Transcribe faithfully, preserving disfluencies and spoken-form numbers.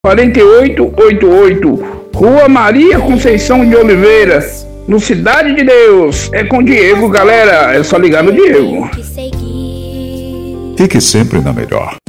quarenta e oito oitenta e oito, Rua Maria Conceição de Oliveira, no Cidade de Deus. É com Diego, galera. É só ligar no Diego. Fique sempre na melhor.